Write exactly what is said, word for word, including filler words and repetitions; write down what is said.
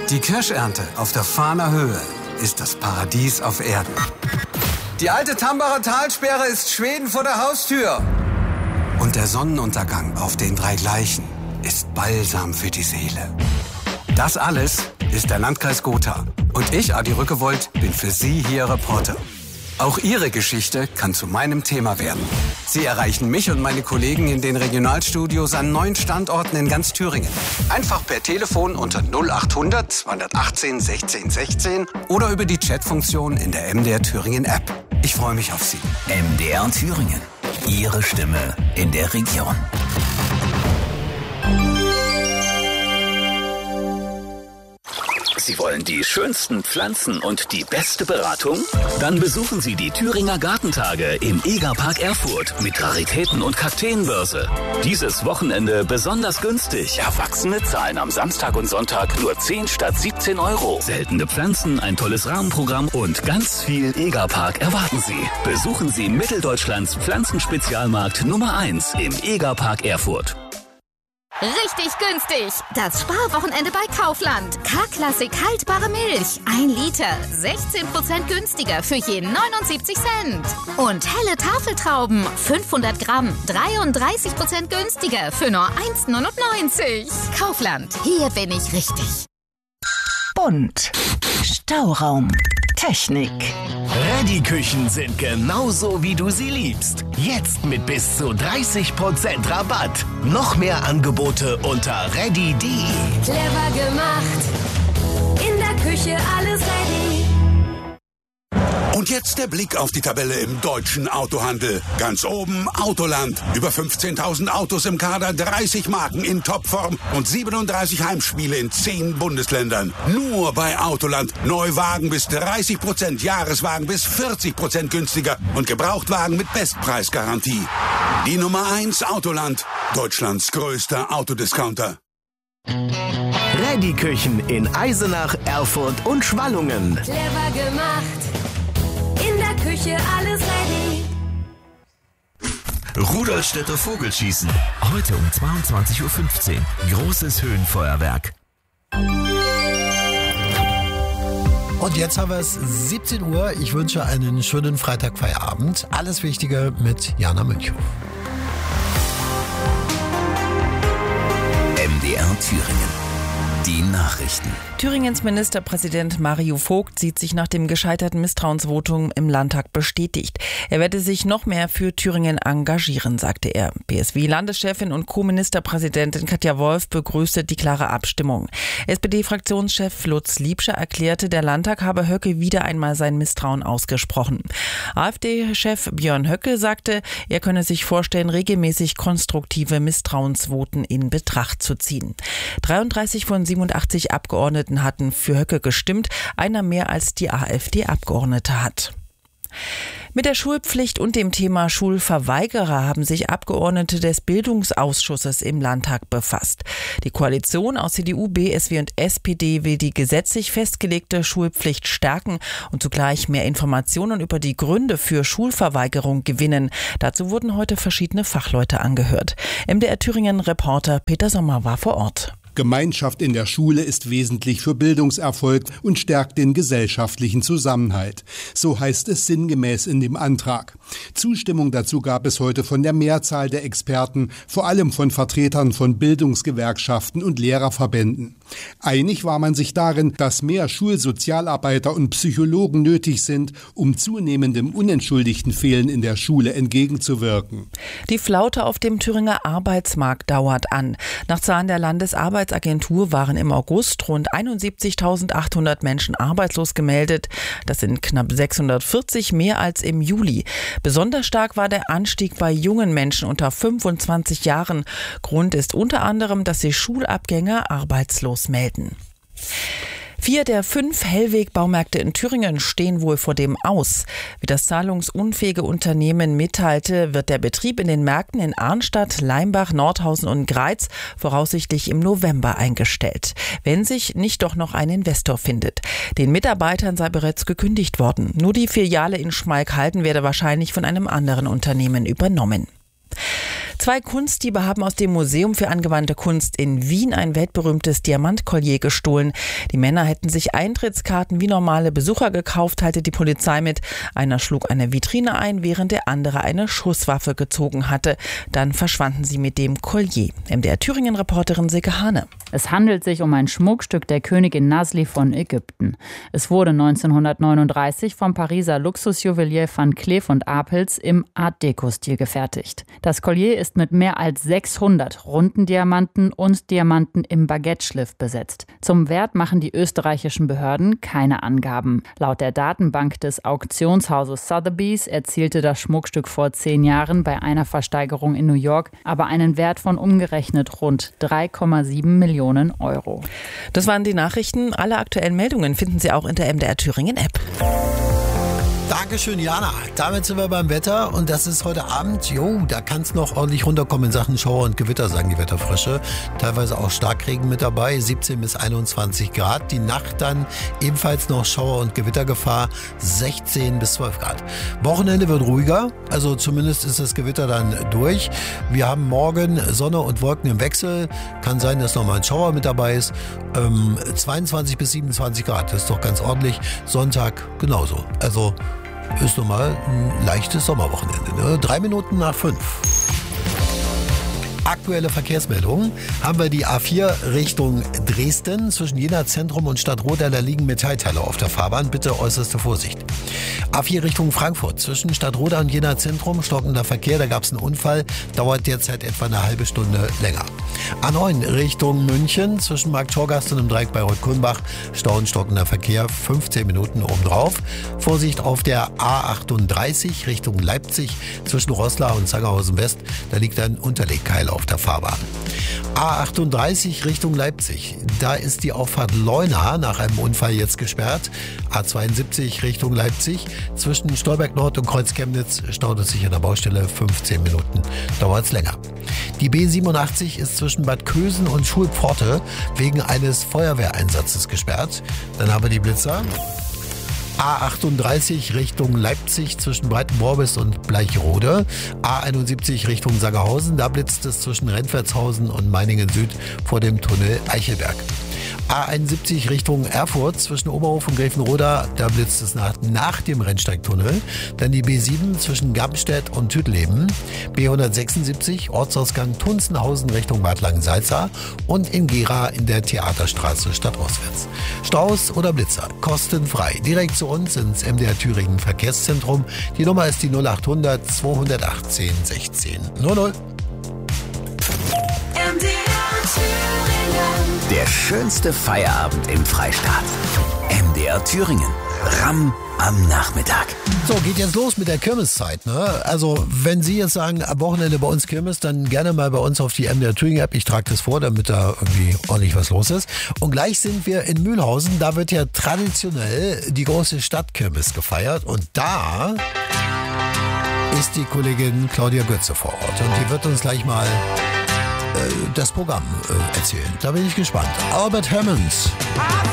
Die Kirschernte auf der Fahner Höhe ist das Paradies auf Erden. Die alte Tambacher Talsperre ist Schweden vor der Haustür. Und der Sonnenuntergang auf den drei Gleichen ist Balsam für die Seele. Das alles ist der Landkreis Gotha. Und ich, Adi Rückewold, bin für Sie hier Reporter. Auch Ihre Geschichte kann zu meinem Thema werden. Sie erreichen mich und meine Kollegen in den Regionalstudios an neun Standorten in ganz Thüringen. Einfach per Telefon unter null achthundert zweihundertachtzehn sechzehn sechzehn oder über die Chatfunktion in der M D R Thüringen App. Ich freue mich auf Sie. M D R Thüringen. Ihre Stimme in der Region. Sie wollen die schönsten Pflanzen und die beste Beratung? Dann besuchen Sie die Thüringer Gartentage im Egerpark Erfurt mit Raritäten und Kakteenbörse. Dieses Wochenende besonders günstig. Erwachsene zahlen am Samstag und Sonntag nur zehn statt siebzehn Euro. Seltene Pflanzen, ein tolles Rahmenprogramm und ganz viel Egerpark erwarten Sie. Besuchen Sie Mitteldeutschlands Pflanzenspezialmarkt Nummer eins im Egerpark Erfurt. Richtig günstig! Das Sparwochenende bei Kaufland. K-Klassik haltbare Milch. Ein Liter. sechzehn Prozent günstiger für je neunundsiebzig Cent. Und helle Tafeltrauben. fünfhundert Gramm. dreiunddreißig Prozent günstiger für nur eins neunundneunzig. Kaufland. Hier bin ich richtig. Bunt. Stauraum. Technik. Reddy-Küchen sind genauso, wie du sie liebst. Jetzt mit bis zu dreißig Prozent Rabatt. Noch mehr Angebote unter reddy punkt de. Clever gemacht. In der Küche alles ready. Und jetzt der Blick auf die Tabelle im deutschen Autohandel. Ganz oben Autoland. Über fünfzehntausend Autos im Kader, dreißig Marken in Topform und siebenunddreißig Heimspiele in zehn Bundesländern. Nur bei Autoland. Neuwagen bis dreißig Prozent, Jahreswagen bis vierzig Prozent günstiger und Gebrauchtwagen mit Bestpreisgarantie. Die Nummer eins Autoland. Deutschlands größter Autodiscounter. Reddy-Küchen in Eisenach, Erfurt und Schwallungen. Clever gemacht. In der Küche alles ready. Rudolstädter Vogelschießen. Heute um zweiundzwanzig Uhr fünfzehn. Großes Höhenfeuerwerk. Und jetzt haben wir es siebzehn Uhr. Ich wünsche einen schönen Freitagfeierabend. Alles Wichtige mit Jana Münchow. M D R Thüringen. Die Nachrichten. Thüringens Ministerpräsident Mario Vogt sieht sich nach dem gescheiterten Misstrauensvotum im Landtag bestätigt. Er werde sich noch mehr für Thüringen engagieren, sagte er. B S W-Landeschefin und Co-Ministerpräsidentin Katja Wolf begrüßte die klare Abstimmung. S P D-Fraktionschef Lutz Liebscher erklärte, der Landtag habe Höcke wieder einmal sein Misstrauen ausgesprochen. AfD-Chef Björn Höcke sagte, er könne sich vorstellen, regelmäßig konstruktive Misstrauensvoten in Betracht zu ziehen. dreiunddreißig von siebenundachtzig Abgeordneten hatten für Höcke gestimmt, einer mehr als die AfD-Abgeordnete hat. Mit der Schulpflicht und dem Thema Schulverweigerer haben sich Abgeordnete des Bildungsausschusses im Landtag befasst. Die Koalition aus C D U, B S W und S P D will die gesetzlich festgelegte Schulpflicht stärken und zugleich mehr Informationen über die Gründe für Schulverweigerung gewinnen. Dazu wurden heute verschiedene Fachleute angehört. M D R Thüringen-Reporter Peter Sommer war vor Ort. Gemeinschaft in der Schule ist wesentlich für Bildungserfolg und stärkt den gesellschaftlichen Zusammenhalt. So heißt es sinngemäß in dem Antrag. Zustimmung dazu gab es heute von der Mehrzahl der Experten, vor allem von Vertretern von Bildungsgewerkschaften und Lehrerverbänden. Einig war man sich darin, dass mehr Schulsozialarbeiter und Psychologen nötig sind, um zunehmendem unentschuldigten Fehlen in der Schule entgegenzuwirken. Die Flaute auf dem Thüringer Arbeitsmarkt dauert an. Nach Zahlen der Landesarbeitsagentur waren im August rund einundsiebzigtausendachthundert Menschen arbeitslos gemeldet. Das sind knapp sechshundertvierzig mehr als im Juli. Besonders stark war der Anstieg bei jungen Menschen unter fünfundzwanzig Jahren. Grund ist unter anderem, dass sich Schulabgänger arbeitslos melden. Vier der fünf Hellweg-Baumärkte in Thüringen stehen wohl vor dem Aus. Wie das zahlungsunfähige Unternehmen mitteilte, wird der Betrieb in den Märkten in Arnstadt, Leimbach, Nordhausen und Greiz voraussichtlich im November eingestellt, wenn sich nicht doch noch ein Investor findet. Den Mitarbeitern sei bereits gekündigt worden. Nur die Filiale in Schmalkalden werde wahrscheinlich von einem anderen Unternehmen übernommen. Zwei Kunstdiebe haben aus dem Museum für angewandte Kunst in Wien ein weltberühmtes Diamantkollier gestohlen. Die Männer hätten sich Eintrittskarten wie normale Besucher gekauft, teilte die Polizei mit. Einer schlug eine Vitrine ein, während der andere eine Schusswaffe gezogen hatte. Dann verschwanden sie mit dem Kollier. M D R Thüringen-Reporterin Silke Hane. Es handelt sich um ein Schmuckstück der Königin Nasli von Ägypten. Es wurde neunzehnhundertneununddreißig vom Pariser Luxusjuwelier Van Cleef und Arpels im Art-Deco-Stil gefertigt. Das Kollier ist mit mehr als sechshundert runden Diamanten und Diamanten im Baguette-Schliff besetzt. Zum Wert machen die österreichischen Behörden keine Angaben. Laut der Datenbank des Auktionshauses Sotheby's erzielte das Schmuckstück vor zehn Jahren bei einer Versteigerung in New York aber einen Wert von umgerechnet rund drei Komma sieben Millionen Euro. Das waren die Nachrichten. Alle aktuellen Meldungen finden Sie auch in der M D R Thüringen App. Dankeschön, Jana. Damit sind wir beim Wetter und das ist heute Abend, jo, da kann es noch ordentlich runterkommen in Sachen Schauer und Gewitter, sagen die Wetterfrösche. Teilweise auch Starkregen mit dabei, siebzehn bis einundzwanzig Grad. Die Nacht dann ebenfalls noch Schauer- und Gewittergefahr, sechzehn bis zwölf Grad. Wochenende wird ruhiger, also zumindest ist das Gewitter dann durch. Wir haben morgen Sonne und Wolken im Wechsel. Kann sein, dass nochmal ein Schauer mit dabei ist. Ähm, zweiundzwanzig bis siebenundzwanzig Grad, das ist doch ganz ordentlich. Sonntag genauso. Also ist nochmal ein leichtes Sommerwochenende. Ne? Drei Minuten nach fünf. Aktuelle Verkehrsmeldungen haben wir die A vier Richtung Dresden. Zwischen Jena Zentrum und Stadtroda, da liegen Metallteile auf der Fahrbahn. Bitte äußerste Vorsicht. A vier Richtung Frankfurt. Zwischen Stadtroda und Jena Zentrum stockender Verkehr. Da gab es einen Unfall. Dauert derzeit etwa eine halbe Stunde länger. A neun Richtung München. Zwischen Markt Schorgast und dem Dreieck bei Rot-Kulmbach. Stau und stockender Verkehr. fünfzehn Minuten obendrauf. Vorsicht auf der A achtunddreißig Richtung Leipzig. Zwischen Roßla und Zangerhausen West. Da liegt ein Unterlegkeil auf der Fahrbahn. A achtunddreißig Richtung Leipzig. Da ist die Auffahrt Leuna nach einem Unfall jetzt gesperrt. A zweiundsiebzig Richtung Leipzig. Zwischen Stolberg Nord und Kreuz Chemnitz staut es sich an der Baustelle. fünfzehn Minuten dauert es länger. Die B siebenundachtzig ist zwischen Bad Kösen und Schulpforte wegen eines Feuerwehreinsatzes gesperrt. Dann haben wir die Blitzer. A achtunddreißig Richtung Leipzig zwischen Breitenmorbis und Bleichrode. A einundsiebzig Richtung Sangerhausen. Da blitzt es zwischen Rentwertshausen und Meiningen Süd vor dem Tunnel Eichelberg. A einundsiebzig Richtung Erfurt zwischen Oberhof und Gräfenroda, da blitzt es nach, nach dem Rennsteigtunnel. Dann die B sieben zwischen Gamstedt und Tüdleben. B hundertsechsundsiebzig Ortsausgang Tunzenhausen Richtung Bad Langensalza und in Gera in der Theaterstraße stadtauswärts. Staus oder Blitzer, kostenfrei. Direkt zu uns ins M D R Thüringen Verkehrszentrum. Die Nummer ist die null achthundert zweihundertachtzehn sechzehn null null. M D R Thüringen. Der schönste Feierabend im Freistaat. M D R Thüringen. Ramm am Nachmittag. So, geht jetzt los mit der Kirmeszeit. Ne? Also, wenn Sie jetzt sagen, am Wochenende bei uns Kirmes, dann gerne mal bei uns auf die M D R Thüringen App. Ich trage das vor, damit da irgendwie ordentlich was los ist. Und gleich sind wir in Mühlhausen. Da wird ja traditionell die große Stadtkirmes gefeiert. Und da ist die Kollegin Claudia Götze vor Ort. Und die wird uns gleich mal das Programm äh, erzählen. Da bin ich gespannt. Albert Hammond.